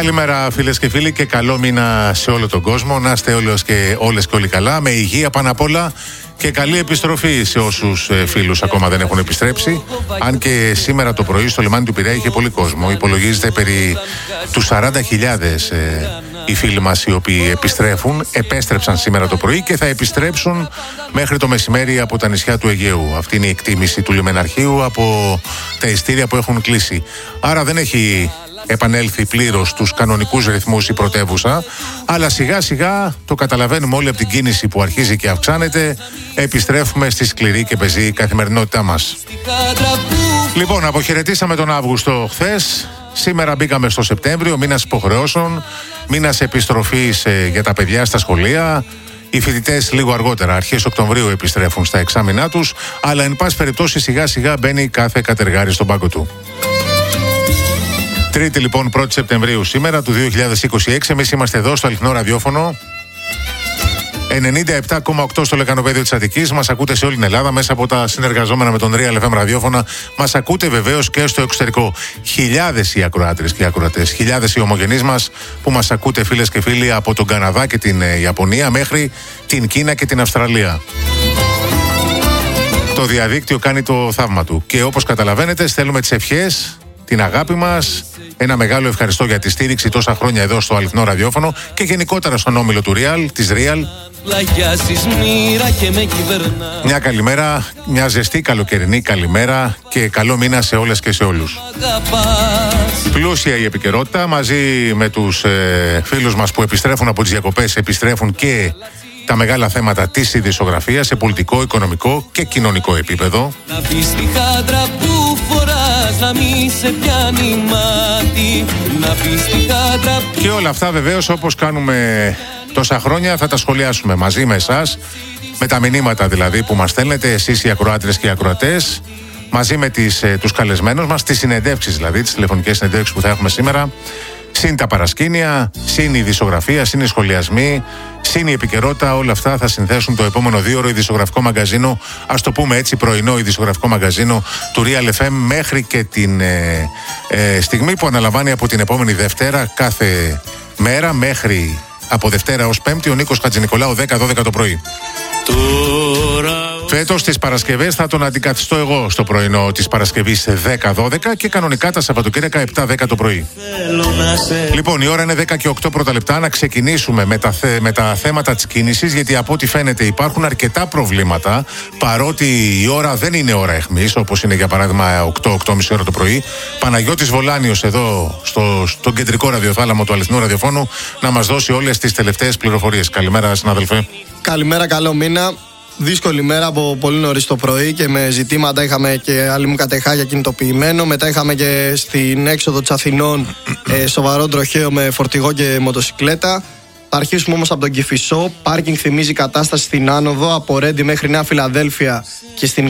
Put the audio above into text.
Καλημέρα φίλες και φίλοι και καλό μήνα σε όλο τον κόσμο. Να είστε όλες και όλοι καλά, με υγεία πάνω απ' όλα και καλή επιστροφή σε όσους φίλους ακόμα δεν έχουν επιστρέψει. Αν και σήμερα το πρωί στο λιμάνι του Πειραιά είχε πολύ κόσμο. Υπολογίζεται περί τους 40.000 οι φίλοι μας οι οποίοι επέστρεψαν σήμερα το πρωί και θα επιστρέψουν μέχρι το μεσημέρι από τα νησιά του Αιγαίου. Αυτή είναι η εκτίμηση του λιμεναρχείου από τα ειστήρια που έχουν κλείσει. Άρα δεν έχει επανέλθει πλήρως στους κανονικούς ρυθμούς η πρωτεύουσα, αλλά σιγά σιγά το καταλαβαίνουμε όλοι από την κίνηση που αρχίζει και αυξάνεται, επιστρέφουμε στη σκληρή και πεζή καθημερινότητά μας. Λοιπόν, αποχαιρετήσαμε τον Αύγουστο χθες, σήμερα μπήκαμε στο Σεπτέμβριο, μήνας υποχρεώσεων, μήνας επιστροφής για τα παιδιά στα σχολεία. Οι φοιτητές λίγο αργότερα, αρχές Οκτωβρίου, επιστρέφουν στα εξάμηνά τους, αλλά εν πάση περιπτώσει σιγά σιγά μπαίνει κάθε κατεργάρι στον πάγκο του. Τρίτη λοιπόν 1η Σεπτεμβρίου σήμερα του 2026. Εμείς είμαστε εδώ στο αληθινό ραδιόφωνο 97,8 στο λεκανοπέδιο της Αττικής. Μας ακούτε σε όλη την Ελλάδα μέσα από τα συνεργαζόμενα με τον Real FM ραδιόφωνα. Μας ακούτε βεβαίως και στο εξωτερικό. Χιλιάδες οι ακροάτρες και οι ακροατές, χιλιάδες οι ομογενείς μας που μας ακούτε φίλες και φίλοι από τον Καναδά και την Ιαπωνία μέχρι την Κίνα και την Αυστραλία. Το διαδίκτυο κάνει το θαύμα του και όπως καταλαβαίνετε στέλνουμε τις ευχές, την αγάπη μας, ένα μεγάλο ευχαριστώ για τη στήριξη τόσα χρόνια εδώ στο αληθινό ραδιόφωνο και γενικότερα στον όμιλο του Real, της Real. Μια καλημέρα, μια ζεστή καλοκαιρινή καλημέρα και καλό μήνα σε όλες και σε όλους. Πλούσια η επικαιρότητα, μαζί με τους φίλους μας που επιστρέφουν από τις διακοπές, επιστρέφουν και τα μεγάλα θέματα της ειδησιογραφίας σε πολιτικό, οικονομικό και κοινωνικό επίπεδο. Να πεις τη χάντρα που φοράς, να μη σε πιάνει μάτι. Να πεις τη χάντρα που... Και όλα αυτά βεβαίως όπως κάνουμε τόσα χρόνια θα τα σχολιάσουμε μαζί με εσάς, με τα μηνύματα δηλαδή που μας στέλνετε εσείς οι ακροάτρες και οι ακροατές, μαζί με τους καλεσμένους μας, τις συνεντεύξεις δηλαδή, τις τηλεφωνικές συνεντεύξεις που θα έχουμε σήμερα, συν τα παρασκήνια, συν η ειδησιογραφία, συν οι σχολιασμοί, συν η επικαιρότητα, όλα αυτά θα συνθέσουν το επόμενο 2ωρο ειδησιογραφικό μαγκαζίνο, ας το πούμε έτσι, πρωινό ειδησιογραφικό μαγκαζίνο του Real FM μέχρι και την στιγμή που αναλαμβάνει από την επόμενη Δευτέρα κάθε μέρα μέχρι από Δευτέρα ως Πέμπτη ο Νίκος Χατζηνικολάου 10-12 το πρωί. Φέτος τις Παρασκευές θα τον αντικαθιστώ εγώ στο πρωινό της Παρασκευής 10-12 και κανονικά τα Σαββατοκύριακα 7-10 το πρωί. Λοιπόν, η ώρα είναι 10 και 8 πρώτα λεπτά να ξεκινήσουμε με τα θέματα της κίνησης, γιατί από ό,τι φαίνεται υπάρχουν αρκετά προβλήματα, παρότι η ώρα δεν είναι ώρα αιχμής, όπως είναι για παράδειγμα 8-8.30 ώρα το πρωί. Παναγιώτης Βολάνιος εδώ στον κεντρικό ραδιοθάλαμο του αληθινού ραδιοφώνου να μας δώσει όλες τις τελευταίες πληροφορίες. Καλημέρα συνάδελφε. Καλημέρα, καλό μήνα. Δύσκολη μέρα από πολύ νωρίς το πρωί και με ζητήματα. Είχαμε και άλλη μου κατεχάγια κινητοποιημένο. Μετά είχαμε και στην έξοδο της Αθηνών σοβαρό τροχαίο με φορτηγό και μοτοσικλέτα. Θα αρχίσουμε όμως από τον Κηφισό. Πάρκινγκ θυμίζει κατάσταση στην άνοδο από Ρέντι μέχρι Νέα Φιλαδέλφια και στην